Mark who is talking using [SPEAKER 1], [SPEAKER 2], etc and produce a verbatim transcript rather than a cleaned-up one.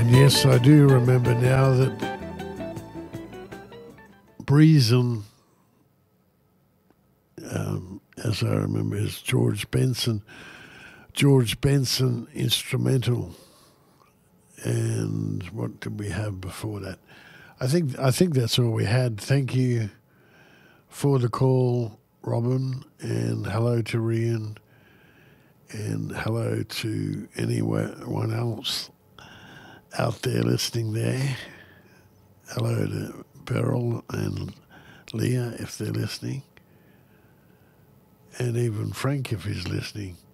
[SPEAKER 1] And yes, I do remember now that Breezen, um, as I remember, is George Benson. George Benson instrumental. And what did we have before that? I think I think that's all we had. Thank you for the call, Robin, and hello to Rian, and hello to anyone else out there listening there. Hello to Beryl and Leah if they're listening, and even Frank if he's listening.